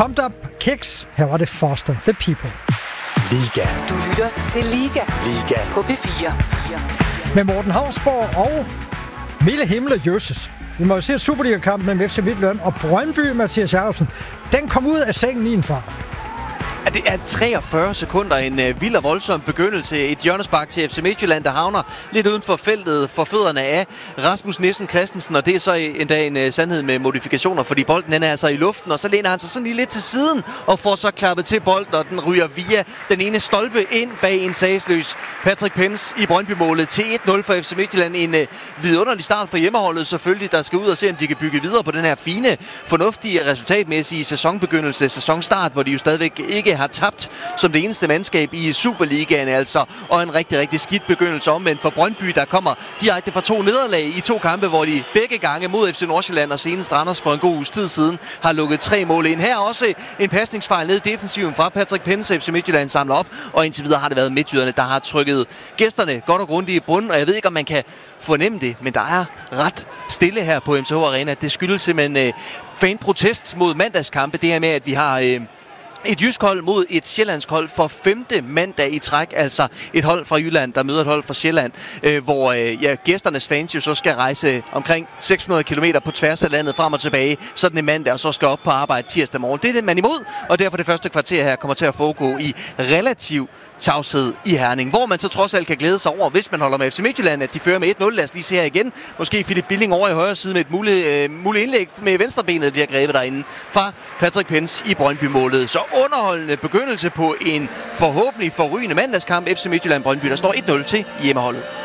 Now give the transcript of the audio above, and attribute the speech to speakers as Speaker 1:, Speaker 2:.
Speaker 1: Pumped Up Kicks. Her var det Foster the People.
Speaker 2: Liga.
Speaker 3: Du lytter til Liga.
Speaker 2: Liga.
Speaker 3: På P4.
Speaker 1: Med Morten Hausborg og Mille Himmel og Jøsses. Vi må jo se Superliga-kampen mellem FC Midtjylland og Brøndby, Mathias Jacobsen. Den kom ud af sengen i en fart.
Speaker 4: Det er 43 sekunder, en vild og voldsom begyndelse. Et hjørnespark til FC Midtjylland, der havner lidt uden for feltet for fødderne af Rasmus Nissen Christensen, og det er så endda en sandhed med modifikationer, fordi bolden den er altså i luften, og så læner han sig sådan lige lidt til siden og får så klappet til bolden, og den ryger via den ene stolpe ind bag en sagsløs Patrick Pence i Brøndby-målet til 1-0 for FC Midtjylland. En vidunderlig start for hjemmeholdet selvfølgelig, der skal ud og se, om de kan bygge videre på den her fine, fornuftige, resultatmæssige sæsonbegyndelse, sæsonstart, hvor de jo stadigvæk ikke har tabt som det eneste mandskab i Superligaen altså, og en rigtig, rigtig skidt begyndelse omvendt for Brøndby, der kommer direkte fra 2 nederlag i 2 kampe, hvor de begge gange mod FC Nordsjælland og senest Randers for en god uges tid siden har lukket 3 mål ind. Her også en pasningsfejl ned i defensiven fra Patrick Pence. FC Midtjylland samler op, og indtil videre har det været midtjyderne, der har trykket gæsterne godt og grundigt i bunden, og jeg ved ikke, om man kan fornemme det, men der er ret stille her på MCH Arena. Det skyldes simpelthen fanprotest mod mandagskampe. Det her med, at vi har et jysk hold mod et sjællandsk hold for 5. mandag i træk, altså et hold fra Jylland, der møder et hold fra Sjælland, hvor gæsternes fans jo så skal rejse omkring 600 km på tværs af landet frem og tilbage, sådan en mandag, og så skal op på arbejde tirsdag morgen. Det er det, man imod, og derfor det første kvarter her kommer til at foregå i relativ tavshed i Herning, hvor man så trods alt kan glæde sig over, hvis man holder med FC Midtjylland, at de fører med 1-0. Lad os lige se her igen. Måske Philip Billing over i højre side med et muligt indlæg med venstrebenet bliver grebet derinde fra Patrick Pence i Brøndby-målet. Så underholdende begyndelse på en forhåbentlig forrygende mandagskamp FC Midtjylland-Brøndby, der står 1-0 til hjemmeholdet.